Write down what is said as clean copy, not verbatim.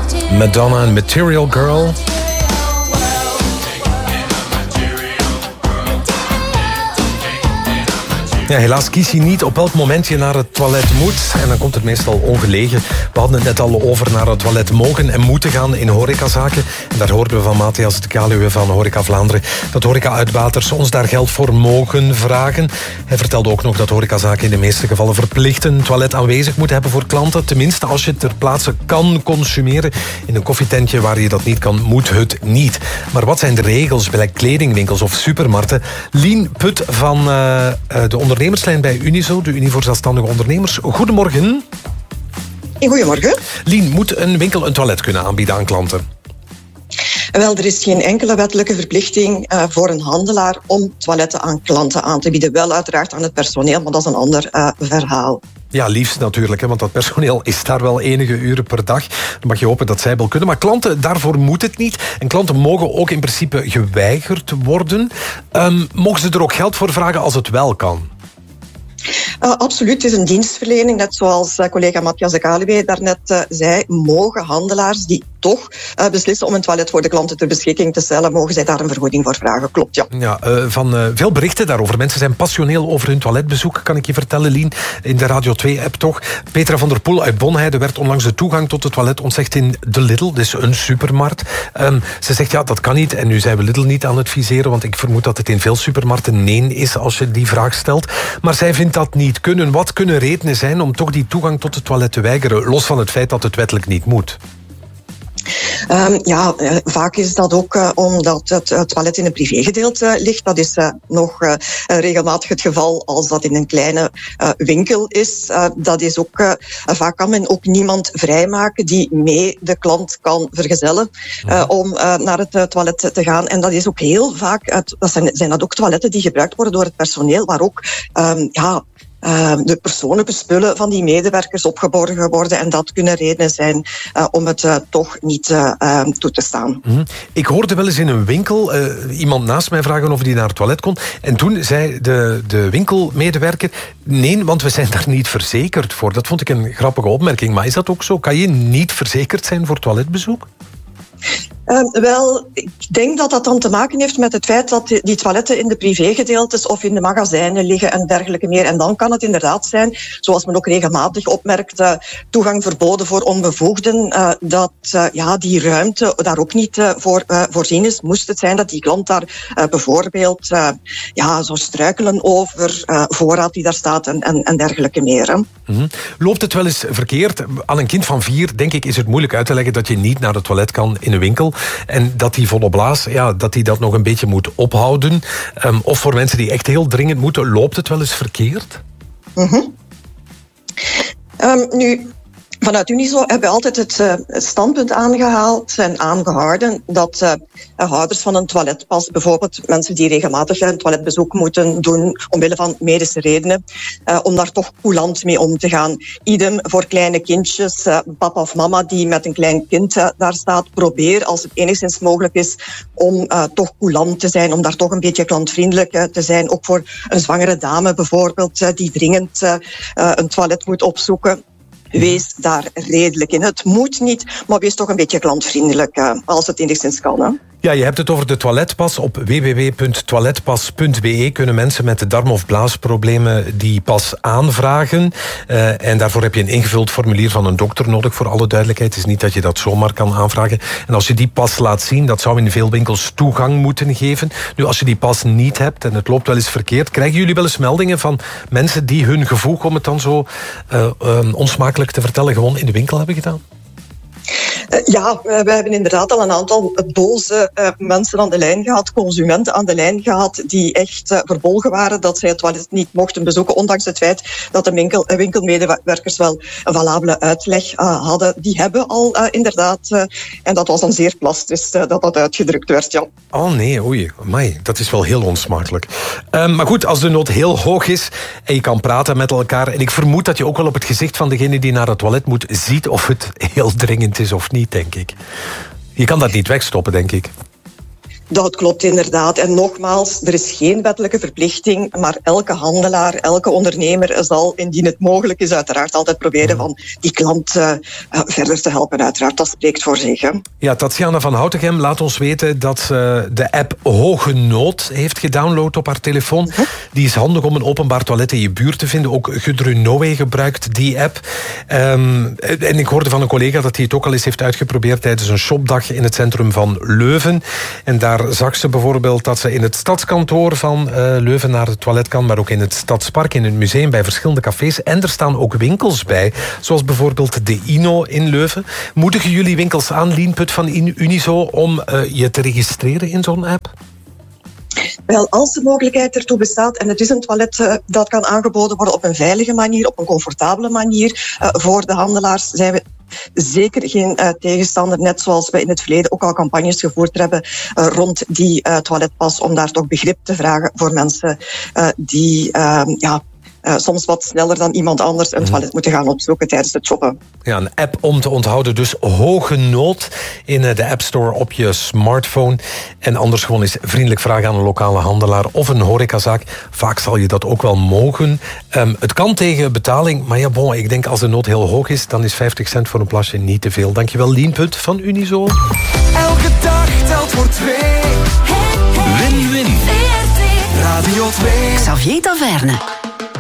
Madonna en Material Girl. Ja, helaas kies je niet op welk moment je naar het toilet moet. En dan komt het meestal ongelegen. We hadden het net al over naar het toilet mogen en moeten gaan in horecazaken. En daar hoorden we van Matthias de Kaluwe van Horeca Vlaanderen dat horeca-uitbaters ons daar geld voor mogen vragen. Hij vertelde ook nog dat horecazaken in de meeste gevallen verplicht een toilet aanwezig moeten hebben voor klanten. Tenminste, als je ter plaatse kan consumeren. In een koffietentje waar je dat niet kan, moet het niet. Maar wat zijn de regels bij kledingwinkels of supermarkten? Lien Put van de ondernemerslijn bij Unizo, de Unie voor Zelfstandige Ondernemers. Goedemorgen. Goedemorgen. Lien, moet een winkel een toilet kunnen aanbieden aan klanten? Wel, er is geen enkele wettelijke verplichting voor een handelaar om toiletten aan klanten aan te bieden. Wel uiteraard aan het personeel, maar dat is een ander verhaal. Ja, liefst natuurlijk, hè, want dat personeel is daar wel enige uren per dag. Dan mag je hopen dat zij wel kunnen. Maar klanten, daarvoor moet het niet. En klanten mogen ook in principe geweigerd worden. Mogen ze er ook geld voor vragen als het wel kan? Absoluut, het is een dienstverlening. Net zoals collega Matthias de Kaluwe daarnet zei, mogen handelaars die toch beslissen om een toilet voor de klanten ter beschikking te stellen, mogen zij daar een vergoeding voor vragen. Klopt, ja. Ja, van veel berichten daarover. Mensen zijn passioneel over hun toiletbezoek, kan ik je vertellen, Lien. In de Radio 2-app toch. Petra van der Poel uit Bonheide werd onlangs de toegang tot het toilet ontzegd in de Lidl. Dus een supermarkt. Ze zegt, ja, dat kan niet. En nu zijn we Lidl niet aan het viseren, want ik vermoed dat het in veel supermarkten nee is als je die vraag stelt. Maar zij vindt dat niet kunnen. Wat kunnen redenen zijn om toch die toegang tot het toilet te weigeren? Los van het feit dat het wettelijk niet moet. Vaak is dat ook omdat het toilet in een privégedeelte ligt. Dat is nog regelmatig het geval als dat in een kleine winkel is. Dat is ook, vaak kan men ook niemand vrijmaken die mee de klant kan vergezellen om naar het toilet te gaan. En dat is ook heel vaak, zijn dat ook toiletten die gebruikt worden door het personeel, waar ook de persoonlijke spullen van die medewerkers opgeborgen worden. En dat kunnen redenen zijn om het toch niet toe te staan. Ik hoorde wel eens in een winkel iemand naast mij vragen of hij naar het toilet kon. En toen zei de winkelmedewerker, nee, want we zijn daar niet verzekerd voor. Dat vond ik een grappige opmerking. Maar is dat ook zo? Kan je niet verzekerd zijn voor toiletbezoek? Wel, ik denk dat dat dan te maken heeft met het feit dat die toiletten in de privégedeeltes of in de magazijnen liggen en dergelijke meer. En dan kan het inderdaad zijn, zoals men ook regelmatig opmerkt, toegang verboden voor onbevoegden, dat die ruimte daar ook niet voor voorzien is. Moest het zijn dat die klant daar bijvoorbeeld zou struikelen over voorraad die daar staat en dergelijke meer. Hè. Loopt het wel eens verkeerd? Aan een kind van 4, denk ik, is het moeilijk uit te leggen dat je niet naar het toilet kan in een winkel. En dat die volle blaas, dat die dat nog een beetje moet ophouden. Of voor mensen die echt heel dringend moeten, loopt het wel eens verkeerd? Vanuit Unizo hebben we altijd het standpunt aangehaald en aangehouden dat houders van een toiletpas, bijvoorbeeld mensen die regelmatig een toiletbezoek moeten doen omwille van medische redenen, om daar toch coulant mee om te gaan. Idem voor kleine kindjes, papa of mama die met een klein kind daar staat, probeer als het enigszins mogelijk is om toch coulant te zijn, om daar toch een beetje klantvriendelijk te zijn. Ook voor een zwangere dame bijvoorbeeld, die dringend een toilet moet opzoeken. Wees daar redelijk in. Het moet niet, maar wees toch een beetje klantvriendelijk als het enigszins kan. Hè? Ja, je hebt het over de toiletpas. Op www.toiletpas.be kunnen mensen met darm- of blaasproblemen die pas aanvragen. En daarvoor heb je een ingevuld formulier van een dokter nodig, voor alle duidelijkheid. Het is niet dat je dat zomaar kan aanvragen. En als je die pas laat zien, dat zou in veel winkels toegang moeten geven. Nu, als je die pas niet hebt en het loopt wel eens verkeerd, krijgen jullie wel eens meldingen van mensen die hun gevoeg, om het dan zo onsmakelijk te vertellen, gewoon in de winkel hebben gedaan? We hebben inderdaad al een aantal boze mensen aan de lijn gehad, consumenten aan de lijn gehad, die echt verbolgen waren dat zij het toilet niet mochten bezoeken, ondanks het feit dat de winkelmedewerkers wel een valabele uitleg hadden. Die hebben al inderdaad, en dat was dan zeer plastisch dat uitgedrukt werd, ja. Oh nee, oei, amai, dat is wel heel onsmakelijk. Maar goed, als de nood heel hoog is en je kan praten met elkaar, en ik vermoed dat je ook wel op het gezicht van degene die naar het toilet moet ziet of het heel dringend is of niet, denk ik. Je kan dat niet wegstoppen, denk ik. Dat klopt inderdaad. En nogmaals, er is geen wettelijke verplichting, maar elke handelaar, elke ondernemer zal, indien het mogelijk is, uiteraard altijd proberen van die klant verder te helpen. Uiteraard, dat spreekt voor zich. Hè. Ja, Tatjana van Houtegem laat ons weten dat de app Hoge Nood heeft gedownload op haar telefoon. Die is handig om een openbaar toilet in je buurt te vinden. Ook Gudrun Noé gebruikt die app. En ik hoorde van een collega dat hij het ook al eens heeft uitgeprobeerd tijdens een shopdag in het centrum van Leuven. En daar zag ze bijvoorbeeld dat ze in het stadskantoor van Leuven naar het toilet kan, maar ook in het stadspark, in het museum, bij verschillende cafés. En er staan ook winkels bij, zoals bijvoorbeeld de Ino in Leuven. Moedigen jullie winkels aan, Lienput van Unizo, om je te registreren in zo'n app? Wel, als de mogelijkheid ertoe bestaat en het is een toilet dat kan aangeboden worden op een veilige manier, op een comfortabele manier voor de handelaars, zijn we zeker geen tegenstander, net zoals we in het verleden ook al campagnes gevoerd hebben rond die toiletpas, om daar toch begrip te vragen voor mensen die soms wat sneller dan iemand anders een toilet moeten gaan opzoeken tijdens het shoppen. Ja, een app om te onthouden, dus Hoge Nood in de App Store op je smartphone. En anders gewoon eens vriendelijk vragen aan een lokale handelaar of een horecazaak. Vaak zal je dat ook wel mogen. Het kan tegen betaling, maar ja, bon, ik denk als de nood heel hoog is, dan is 50 cent voor een plasje niet te veel. Dankjewel, Lienput van Unizo. Elke dag telt voor twee. Win-win. Radio 2. Xavier Taverne.